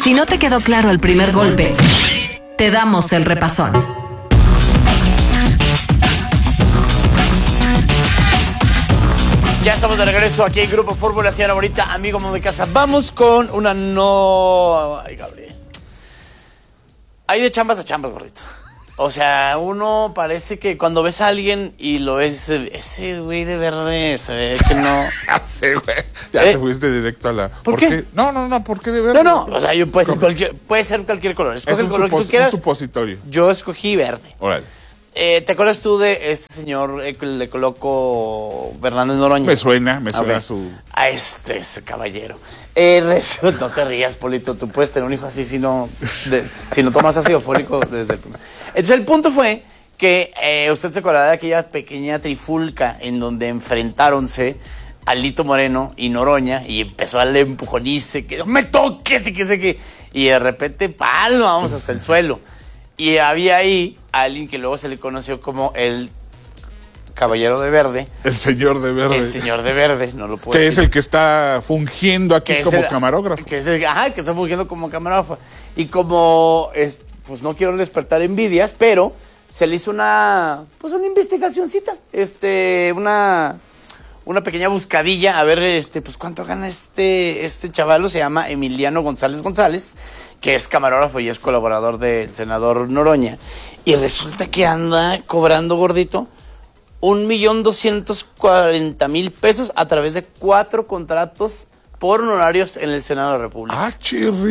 Si no te quedó claro el primer golpe, te damos el repasón. Ya estamos de regreso aquí en Grupo Fórmula, señora bonita, amigo de casa. Vamos con una no... Ay, Gabriel. Hay de chambas a chambas, gordito. O sea, uno parece que cuando ves a alguien y lo ves, ese güey de verde, se ve que no... Sí, güey. Ya te fuiste directo a la... ¿Por qué? No, ¿por qué de verde? No, o sea, puede ser cualquier color. Escoge el color que tú quieras. Un supositorio. Yo escogí verde. Órale. ¿Te acuerdas tú de este señor que le coloco Fernández Noroña? Me suena su... A ese caballero. No te rías, Polito, tú puedes tener un hijo así si no tomas ácido fólico desde el primer. Entonces el punto fue que usted se acordará de aquella pequeña trifulca en donde enfrentáronse Alito Moreno y Noroña y empezó a darle empujonice, que no me toques y que sé que... Y de repente, palo, vamos hasta el suelo. Y había ahí alguien que luego se le conoció como el caballero de verde. El señor de verde. El señor de verde, no lo puedo que decir. Es el que está fungiendo aquí como camarógrafo. Que está fungiendo como camarógrafo. Y como, pues no quiero despertar envidias, pero se le hizo una investigacioncita, una pequeña buscadilla, a ver, pues cuánto gana este chavalo. Se llama Emiliano González, que es camarógrafo y es colaborador del senador Noroña. Y resulta que anda cobrando, gordito, 1,240,000 pesos a través de 4 contratos por honorarios en el Senado de la República. Ah, chirri.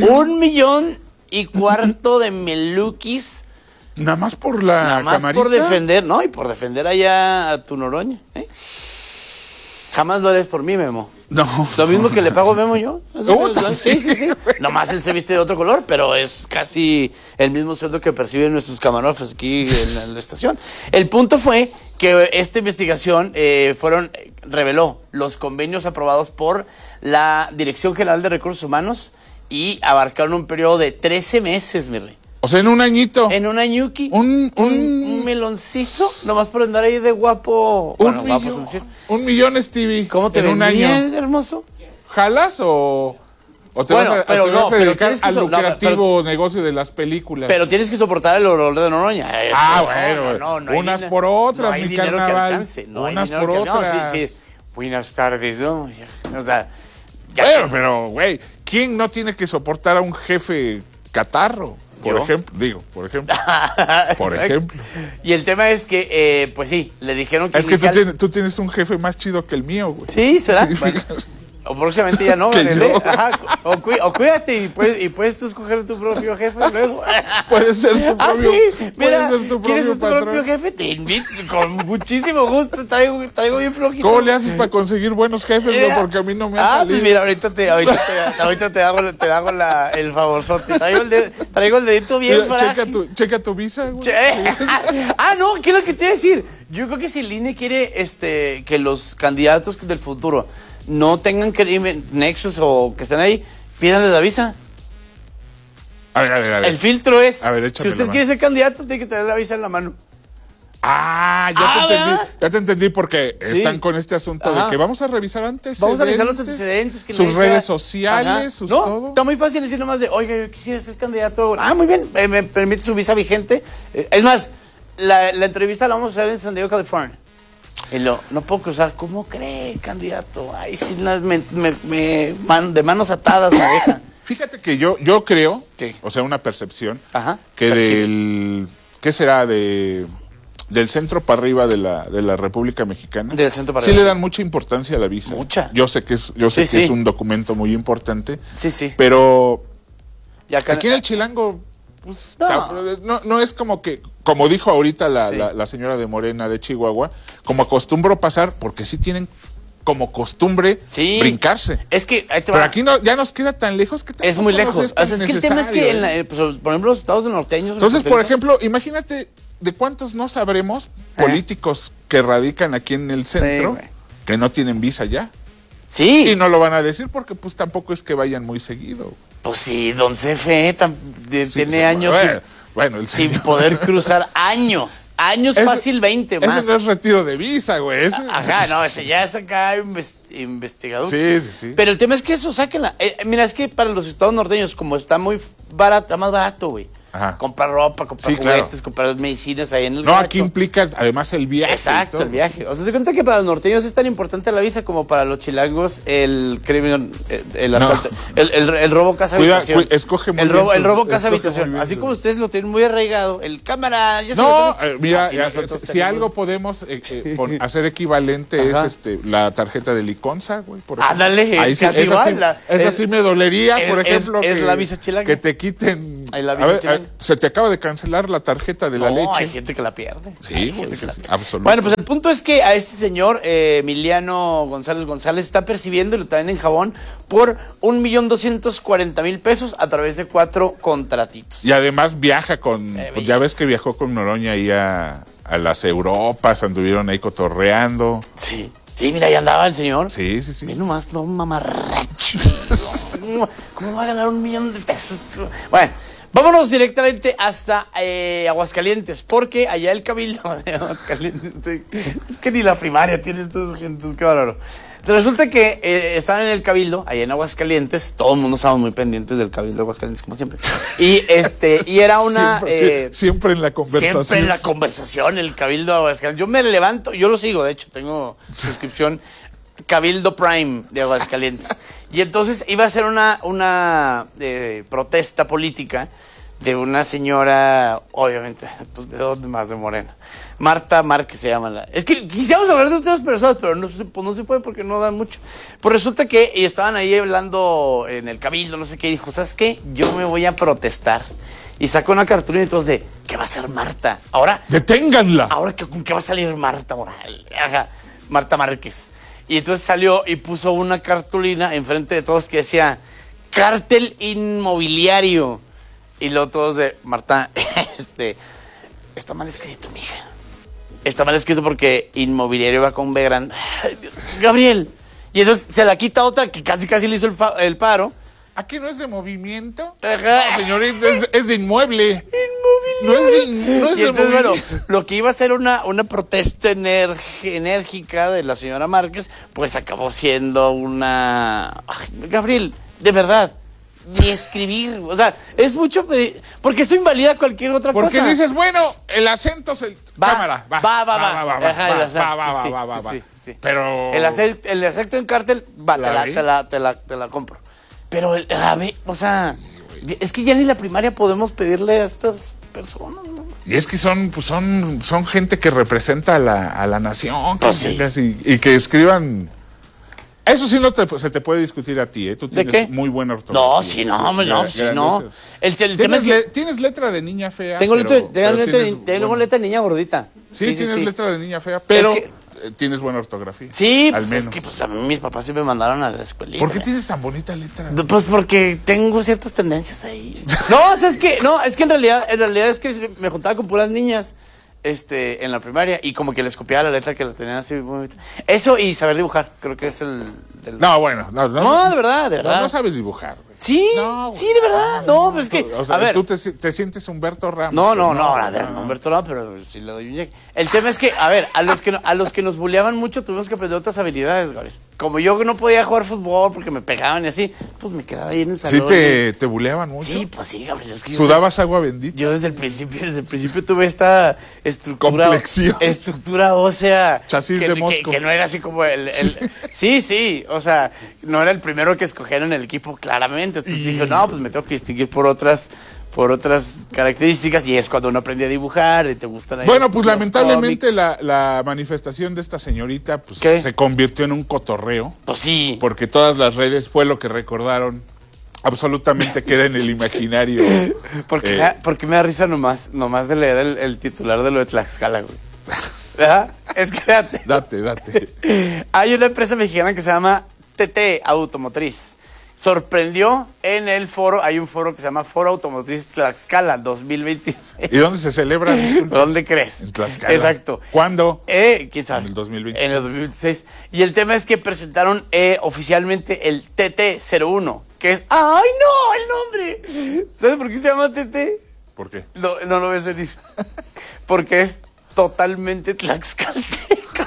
1,25 de melukis. Nada más por la Nada más camarita. por defender, ¿no? Y por defender allá a tu Noroña, ¿eh? Jamás lo harías por mí, Memo. No. Lo mismo que le pago a Memo yo. Sí. Sí. Nomás él se viste de otro color, pero es casi el mismo sueldo que perciben nuestros camarógrafos aquí en la estación. El punto fue que esta investigación reveló los convenios aprobados por la Dirección General de Recursos Humanos y abarcaron un periodo de 13 meses, mi rey. O sea, en un añito. En un añuki. Un meloncito, nomás por andar ahí de guapo. Guapo, $1 millón, Stevie. ¿Cómo te ven bien, hermoso? ¿Jalas o te vas a dedicar al lucrativo negocio de las películas? Pero tienes que soportar el olor de Noroña. Bueno. Unas por otras, no hay mi carnaval. Unas por otras. Sí. Buenas tardes, ¿no? O sea, pero, güey, ¿quién no tiene que soportar a un jefe catarro? Por ejemplo. Por ejemplo. Y el tema es que, pues sí, le dijeron que... Es que tú tienes un jefe más chido que el mío, güey. Sí, ¿será? Sí, bueno, o próximamente ya no, ajá, o cuídate y puedes tú escoger tu propio jefe luego. Puedes ser tu propio, mira, ¿quieres ser tu propio jefe? Te invito, con muchísimo gusto, traigo bien flojito. ¿Cómo le haces para conseguir buenos jefes? No, porque a mí no me ha salido. Pues mira, ahorita te hago el favorzote. Traigo el dedito bien frágil. Checa tu visa, güey. No, ¿qué es lo que te iba a decir? Yo creo que si el INE quiere que los candidatos del futuro no tengan nexos o que estén ahí, pídanle la visa. A ver. El filtro es, si usted quiere ser candidato, tiene que tener la visa en la mano. Ya te entendí porque están con este asunto de que vamos a revisar antecedentes. Vamos a revisar los antecedentes. Sus redes sociales, todo. Está muy fácil decir nomás de, oiga, yo quisiera ser candidato. Muy bien, me permite su visa vigente. Es más, la entrevista la vamos a hacer en San Diego, California. Y no puedo cruzar. ¿Cómo cree, candidato? Ay, sí, de manos atadas me deja. Fíjate que yo creo, o sea, una percepción, que ¿qué será? Del centro para arriba de la República Mexicana. Del centro para sí arriba. le dan mucha importancia a la visa. Mucha. Yo sé que es un documento muy importante. Sí. Pero y acá, aquí en el Chilango, pues, no es como que, como dijo ahorita la señora de Morena de Chihuahua, como acostumbro pasar, porque sí tienen como costumbre brincarse. Es que pero aquí ya nos queda tan lejos que es muy lejos. Es que el tema es que, por ejemplo, los estados norteños. Entonces, por ejemplo, imagínate de cuántos no sabremos políticos que radican aquí en el centro que no tienen visa ya. Sí. Y no lo van a decir porque pues tampoco es que vayan muy seguido. Pues sí, don Cefe tiene años. Bueno, sin poder cruzar años fácil 20 más. Ese no es retiro de visa, güey. Ajá, no, ese ya es acá investigador. Sí. Pero el tema es que eso, sáquenla. Mira, es que para los estados norteños, como está muy barato, está más barato, güey. Ajá. Comprar ropa, comprar juguetes, comprar medicinas ahí en el gacho. Aquí implica además el viaje. Exacto, el viaje. O sea, se cuenta que para los norteños es tan importante la visa como para los chilangos el crimen, el asalto, el robo casa habitación. Escoge muy el bien robo casa habitación. Así como ustedes lo tienen muy arraigado, el cámara. Ya mira, si algo podemos hacer equivalente es la tarjeta de Liconza, güey. Ándale, es casi igual. Esa sí me dolería, por ejemplo. Es la visa chilanga. Que te quiten. La visa chilanga. Se te acaba de cancelar la tarjeta de la leche. Hay gente que la pierde. Sí, absolutamente. Bueno, pues el punto es que a este señor, Emiliano González, está percibiendo, y lo traen en jabón, por 1,240,000 pesos a través de 4 contratitos. Y además viaja pues ya ves que viajó con Noroña ahí a las Europas, anduvieron ahí cotorreando. Sí, mira, ahí andaba el señor. Sí. Mira nomás, no mamarracho. ¿Cómo va a ganar 1,000,000 de pesos? Bueno. Vámonos directamente hasta Aguascalientes, porque allá el cabildo de Aguascalientes, es que ni la primaria tiene estos gentes, qué bárbaro. Resulta que estaban en el cabildo, allá en Aguascalientes, todo el mundo estaba muy pendientes del cabildo de Aguascalientes, como siempre. Y era una... siempre en la conversación. Siempre en la conversación, el cabildo de Aguascalientes. Yo me levanto, yo lo sigo, de hecho, tengo suscripción Cabildo Prime de Aguascalientes. Y entonces iba a ser una protesta política de una señora, obviamente, pues de dónde más, de Morena. Marta Márquez se llama. Es que quisiéramos hablar de otras personas, pero no se puede porque no dan mucho. Pues resulta que estaban ahí hablando en el cabildo, no sé qué, y dijo, ¿sabes qué? Yo me voy a protestar. Y sacó una cartulina y todos de, ¿qué va a hacer Marta? Ahora, ¡deténganla! Ahora, ¿con qué va a salir Marta Moral? Ajá, Marta Márquez. Y entonces salió y puso una cartulina enfrente de todos que decía cártel inmobiliario. Y luego todos de Marta, está mal escrito, mija. Está mal escrito porque inmobiliario va con B grande. Ay, Dios, Gabriel. Y entonces se la quita otra que casi le hizo el paro. ¿Aquí no es de movimiento? Ajá. No, señorita, es de inmueble. No es de entonces, bueno, lo que iba a ser una protesta enérgica de la señora Márquez, pues acabó siendo una... Ay, Gabriel, de verdad, ni escribir, o sea, es mucho pedir, porque eso invalida cualquier otra cosa. Porque dices, bueno, el acento se... Cámara, va. Sí. Pero... El acento en cártel, va, te la compro. Pero, o sea, es que ya ni la primaria podemos pedirle a estas personas, ¿no? Y es que son gente que representa a la nación, pues sí. Y que escriban. Eso sí se te puede discutir a ti, ¿eh? Tú tienes ¿De qué? muy buena ortografía. No. El tema es que tienes letra de niña fea. Tengo letra de niña gordita. Sí, tienes letra de niña fea, pero es que tienes buena ortografía. Sí, pues es que a mí mis papás sí me mandaron a la escuelita. ¿Por qué tienes tan bonita letra? Pues porque tengo ciertas tendencias ahí. No, es que en realidad es que me juntaba con puras niñas en la primaria y como que les copiaba la letra que la tenían así muy... Eso y saber dibujar, creo que es el... No, bueno, no, de verdad. No sabes dibujar. Sí, de verdad. No, pues es que, o sea, a ver. Tú te sientes Humberto Ramos. No, a ver, Humberto Ramos, pero sí le doy un llegue. El tema es que, a ver, a los que nos bulleaban mucho tuvimos que aprender otras habilidades, Gabriel. Como yo no podía jugar fútbol porque me pegaban y así, pues me quedaba ahí en el salón. ¿Sí te buleaban mucho? Sí, pues sí, Gabriel. Es que ¿Sudabas agua bendita? Yo desde el principio tuve esta estructura ósea. Chasis de mosco. Que no era así como Sí, o sea, no era el primero que escogieron en el equipo, claramente. Entonces dije, no, pues me tengo que distinguir por otras características, y es cuando uno aprende a dibujar y te gustan. Bueno, pues lamentablemente la manifestación de esta señorita pues se convirtió en un cotorreo. Pues sí. Porque todas las redes fue lo que recordaron. Absolutamente queda en el imaginario. Porque me da risa nomás de leer el titular de lo de Tlaxcala, güey. ¿Verdad? Es que Date. Hay una empresa mexicana que se llama TT Automotriz. Sorprendió en el foro, hay un foro que se llama Foro Automotriz Tlaxcala 2026. ¿Y dónde se celebra? Disculpa. ¿Dónde crees? En Tlaxcala. Exacto. ¿Cuándo? ¿Quién sabe? En el 2026. En el 2026. Y el tema es que presentaron oficialmente el TT01, que es... ¡Ay, no! ¡El nombre! ¿Sabes por qué se llama TT? ¿Por qué? No lo ves venir. Porque es totalmente tlaxcalteca.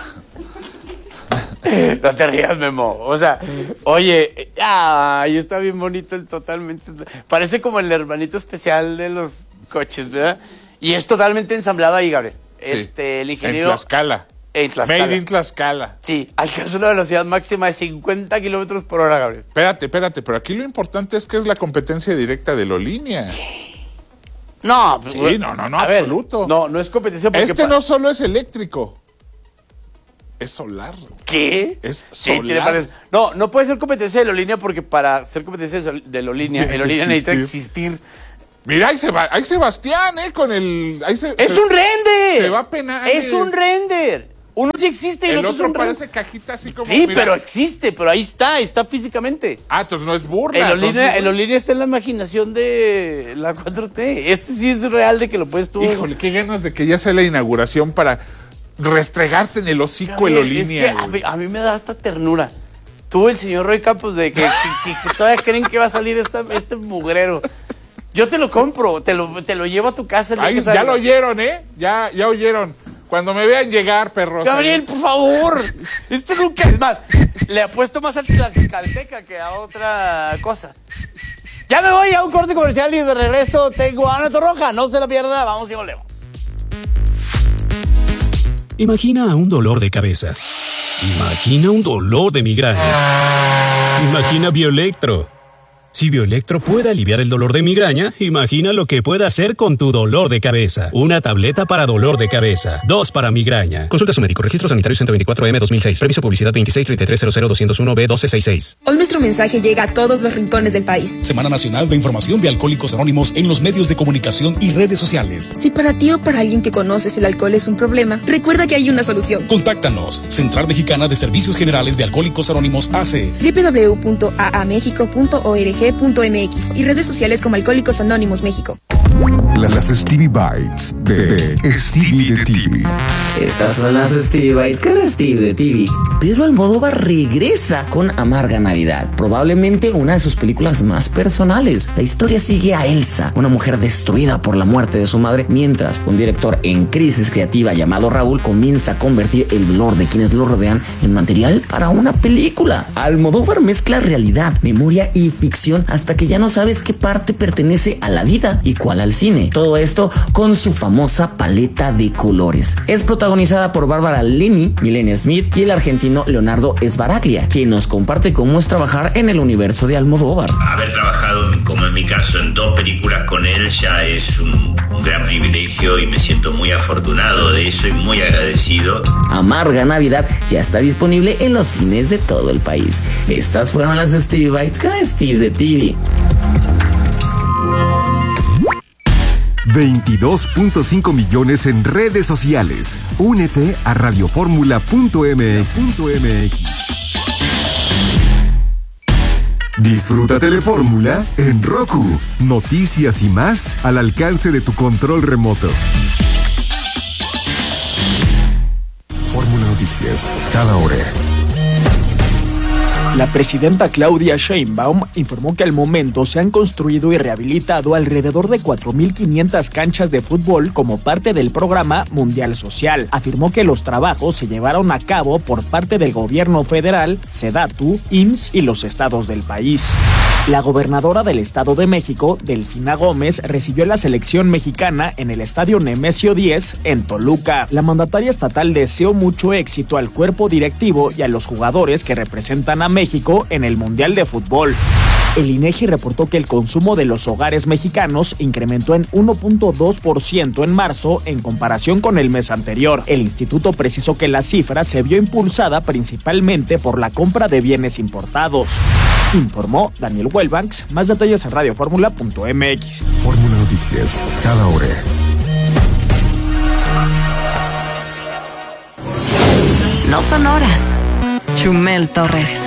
No te rías, Memo. O sea, oye, está bien bonito el totalmente. Parece como el hermanito especial de los coches, ¿verdad? Y es totalmente ensamblado ahí, Gabriel. Sí. El ingeniero. En Tlaxcala. Made in Tlaxcala. Sí, alcanza una velocidad máxima de 50 kilómetros por hora, Gabriel. Espérate, pero aquí lo importante es que es la competencia directa de Lolínea. No, sí, no, absoluto. No es competencia porque... no solo es eléctrico. Es solar. ¿Qué? Es solar. Sí, no puede ser competencia de Lolínea porque para ser competencia de Lolínea, el Lolínea necesita existir. Mira, hay Sebastián, con el... ¡Es un render! Se va a penar. ¡Es un render! Uno sí existe y el otro es un parece render. cajita así como... Sí, mira. pero existe, pero ahí está físicamente. Entonces no es burla. El Lolínea está en la imaginación de la 4T. Este sí es real de que lo puedes tú... Híjole, qué ganas de que ya sea la inauguración para restregarte en el hocico el Lolínea. Es que a mí me da hasta ternura. Tú, el señor Roy Campos, de que todavía creen que va a salir este mugrero. Yo te lo compro, te lo llevo a tu casa. Ya lo oyeron, Ya oyeron. Cuando me vean llegar, perros. Gabriel, por favor. Esto nunca es más. Le apuesto más al Tlaxcalteca que a otra cosa. Ya me voy a un corte comercial y de regreso tengo a Ana Torroja. No se la pierda, vamos y volvemos. Imagina un dolor de cabeza. Imagina un dolor de migraña. Imagina Bioelectro. Si Bioelectro puede aliviar el dolor de migraña, imagina lo que puede hacer con tu dolor de cabeza. Una tableta para dolor de cabeza. 2 para migraña. Consulta a su médico. Registro sanitario 124M 2006. Previso publicidad 2633000201B1266. Hoy nuestro mensaje llega a todos los rincones del país. Semana Nacional de Información de Alcohólicos Anónimos en los medios de comunicación y redes sociales. Si para ti o para alguien que conoces el alcohol es un problema, recuerda que hay una solución. Contáctanos. Central Mexicana de Servicios Generales de Alcohólicos Anónimos AC. www.aamexico.org.mx y redes sociales como Alcohólicos Anónimos México. Las Stevie Bites de Stevie de TV. Estas son las Stevie Bites con Steve de TV. Pedro Almodóvar regresa con Amarga Navidad, probablemente una de sus películas más personales. La historia sigue a Elsa, una mujer destruida por la muerte de su madre, mientras un director en crisis creativa llamado Raúl comienza a convertir el dolor de quienes lo rodean en material para una película. Almodóvar mezcla realidad, memoria y ficción hasta que ya no sabes qué parte pertenece a la vida y cuál al cine. Todo esto con su famosa paleta de colores. Es protagonizada por Bárbara Leni, Milena Smith y el argentino Leonardo Sbaraglia, quien nos comparte cómo es trabajar en el universo de Almodóvar. Haber trabajado, como en mi caso, en 2 películas con él ya es un gran privilegio y me siento muy afortunado de eso y muy agradecido. Amarga Navidad ya está disponible en los cines de todo el país. Estas fueron las Stevie Bites con Steve de TV. 22.5 millones en redes sociales. Únete a radioformula.mx. Disfruta Telefórmula en Roku. Noticias y más al alcance de tu control remoto. Fórmula Noticias, cada hora. La presidenta Claudia Sheinbaum informó que al momento se han construido y rehabilitado alrededor de 4.500 canchas de fútbol como parte del programa Mundial Social. Afirmó que los trabajos se llevaron a cabo por parte del gobierno federal, SEDATU, IMSS y los estados del país. La gobernadora del Estado de México, Delfina Gómez, recibió la selección mexicana en el Estadio Nemesio 10 en Toluca. La mandataria estatal deseó mucho éxito al cuerpo directivo y a los jugadores que representan a México en el Mundial de Fútbol. El INEGI reportó que el consumo de los hogares mexicanos incrementó en 1.2% en marzo en comparación con el mes anterior. El instituto precisó que la cifra se vio impulsada principalmente por la compra de bienes importados. Informó Daniel Wellbanks. Más detalles en radioformula.mx. Fórmula Noticias, cada hora. No son horas. Chumel Torres.